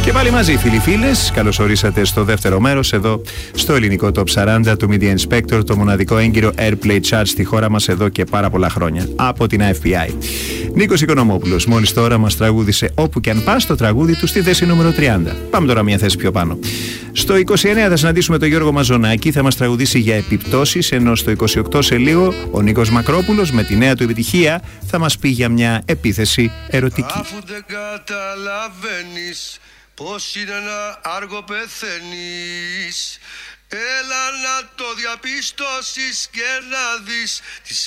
Και πάλι μαζί, φίλοι-φίλες, καλώς ορίσατε στο δεύτερο μέρος εδώ στο ελληνικό Top 40 του Media Inspector, το μοναδικό έγκυρο Airplay Chart στη χώρα μας εδώ και πάρα πολλά χρόνια, από την AFPI. Νίκος Οικονομόπουλος μόλις τώρα μας τραγούδισε «Όπου και αν πας» το τραγούδι του στη θέση νούμερο 30. Πάμε τώρα μια θέση πιο πάνω. Στο 29 θα συναντήσουμε τον Γιώργο Μαζονάκη, θα μας τραγουδήσει για επιπτώσεις, ενώ στο 28 σε λίγο ο Νίκος Μακρόπουλος με τη νέα του επιτυχία θα μας πει για μια επίθεση ερωτική. Αφού δεν καταλαβαίνεις πως είναι να άργο πεθαίνεις, έλα να το διαπιστώσεις και να δεις